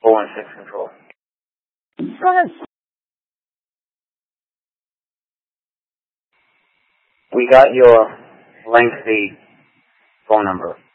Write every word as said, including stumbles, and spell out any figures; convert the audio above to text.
four one six control. Go ahead. We got your lengthy phone number.